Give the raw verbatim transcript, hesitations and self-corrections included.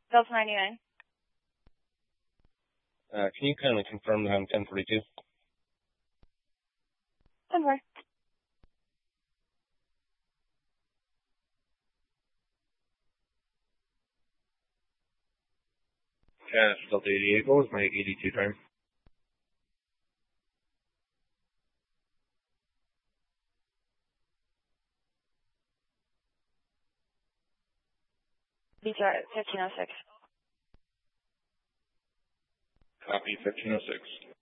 Delta ninety-nine. Uh, can you kind of confirm that I'm ten forty-two? ten four. Yeah, Delta eighty-eight. What was my eighty-two time? B T R fifteen oh six. Copy fifteen oh six.